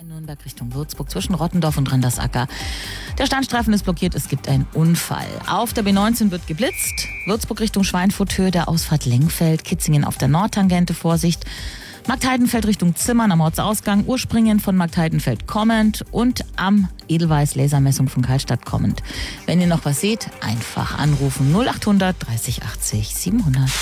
Nürnberg Richtung Würzburg zwischen Rottendorf und Rendersacker. Der Standstreifen ist blockiert, es gibt einen Unfall. Auf der B19 wird geblitzt. Würzburg Richtung Schweinfurthöhe, der Ausfahrt Lengfeld, Kitzingen auf der Nordtangente, Vorsicht. Marktheidenfeld Richtung Zimmern am Ortsausgang, Urspringen von Marktheidenfeld kommend und am Edelweiß Lasermessung von Karlstadt kommend. Wenn ihr noch was seht, einfach anrufen 0800 30 80 700.